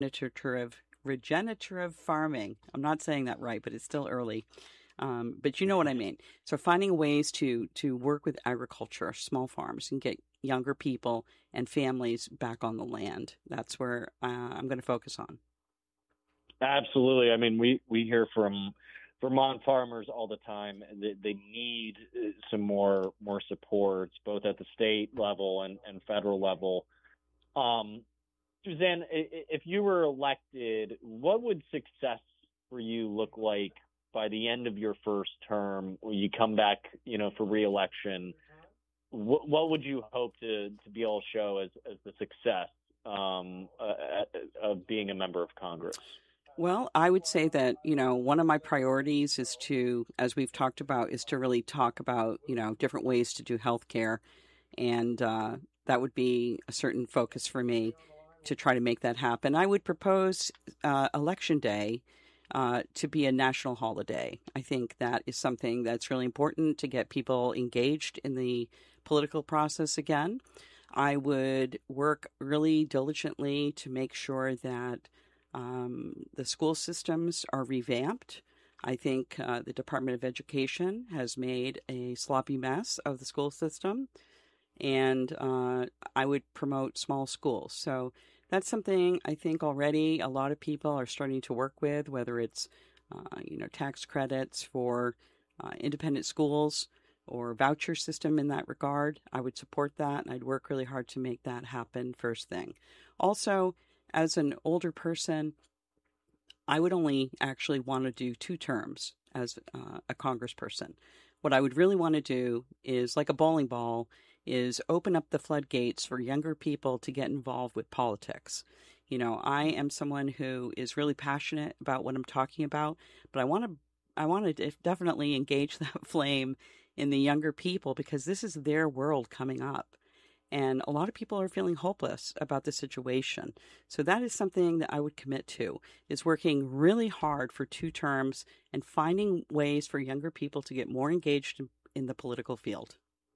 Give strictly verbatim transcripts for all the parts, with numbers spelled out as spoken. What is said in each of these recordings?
regenerative regenerative farming. I'm not saying that right, but it's still early. Um, but you know what I mean. So finding ways to to work with agriculture, small farms, and get younger people and families back on the land. That's where uh, I'm going to focus on. Absolutely. I mean, we, we hear from Vermont farmers all the time that they need some more more supports, both at the state level and, and federal level. Um, Suzanne, if you were elected, what would success for you look like by the end of your first term, when you come back, you know, for reelection? What, what would you hope to, to be able to show as, as the success um, uh, of being a member of Congress? Well, I would say that, you know, one of my priorities is to, as we've talked about, is to really talk about, you know, different ways to do healthcare. And uh, that would be a certain focus for me to try to make that happen. I would propose uh, Election Day uh, to be a national holiday. I think that is something that's really important to get people engaged in the political process again. I would work really diligently to make sure that um, the school systems are revamped. I think uh, the Department of Education has made a sloppy mess of the school system, and uh, I would promote small schools. So that's something I think already a lot of people are starting to work with, whether it's uh, you know tax credits for uh, independent schools or voucher system in that regard. I would support that, and I'd work really hard to make that happen first thing. Also, as an older person, I would only actually want to do two terms as uh, a congressperson. What I would really want to do is, like a bowling ball, is open up the floodgates for younger people to get involved with politics. You know, I am someone who is really passionate about what I'm talking about, but I want to I want to definitely engage that flame in the younger people, because this is their world coming up. And a lot of people are feeling hopeless about the situation. So that is something that I would commit to, is working really hard for two terms and finding ways for younger people to get more engaged in, in the political field.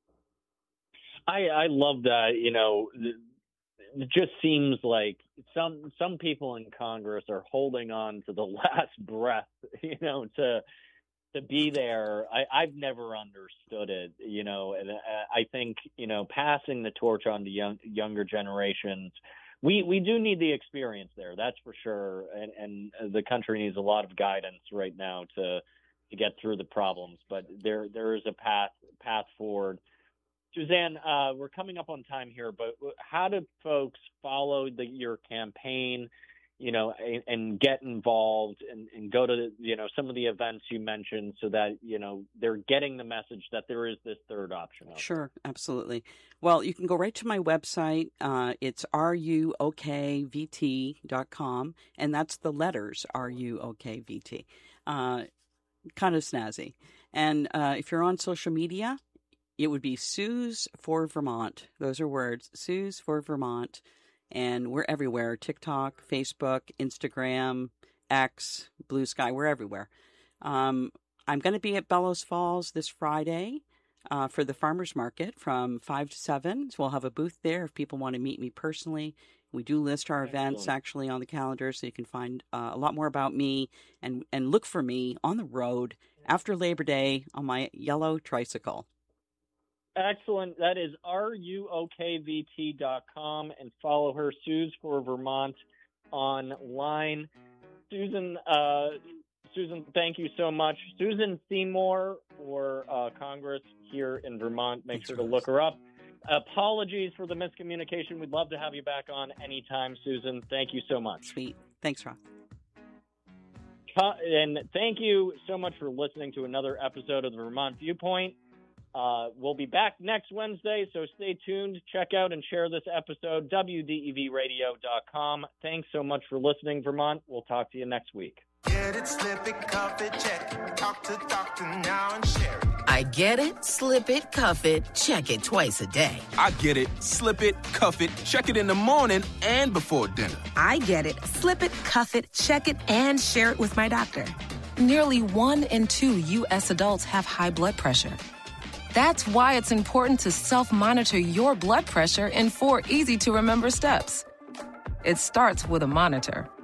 I, I love that. You know, it just seems like some some people in Congress are holding on to the last breath, you know, to to be there. I, I've never understood it, you know, and I think, you know, passing the torch on to young, younger generations, we, we do need the experience there, that's for sure. And, and the country needs a lot of guidance right now to to get through the problems. But there there is a path path forward. Suzanne, uh, we're coming up on time here, but how do folks follow the, your campaign, you know, and, and get involved and, and go to, you know, some of the events you mentioned, so that, you know, they're getting the message that there is this third option? Sure, absolutely. Well, you can go right to my website. Uh, it's R U O K V T dot com, and that's the letters R U O K V T. Uh, kind of snazzy. And uh, if you're on social media, it would be Suze for Vermont. Those are words, Suze for Vermont. And we're everywhere, TikTok, Facebook, Instagram, X, Blue Sky, we're everywhere. Um, I'm going to be at Bellows Falls this Friday uh, for the farmers market from five to seven. So we'll have a booth there if people want to meet me personally. We do list our Excellent. events actually on the calendar, so you can find uh, a lot more about me and, and look for me on the road after Labor Day on my yellow tricycle. Excellent. That is R U O K V T dot com, and follow her, Suze for Vermont, online. Susan, uh, Susan, thank you so much. Susan Seymour for uh, Congress here in Vermont. Make Thanks, sure to Ross. look her up. Apologies for the miscommunication. We'd love to have you back on anytime, Susan. Thank you so much. Sweet. Thanks, Ross. And thank you so much for listening to another episode of the Vermont Viewpoint. Uh, we'll be back next Wednesday, so stay tuned. Check out and share this episode, W D E V radio dot com. Thanks so much for listening, Vermont. We'll talk to you next week. Get it, slip it, cuff it, check it. Talk to doctor now and share it. I get it, slip it, cuff it, check it twice a day. I get it, slip it, cuff it, check it in the morning and before dinner. I get it, slip it, cuff it, check it, and share it with my doctor. Nearly one in two U S adults have high blood pressure. That's why it's important to self-monitor your blood pressure in four easy-to-remember steps. It starts with a monitor.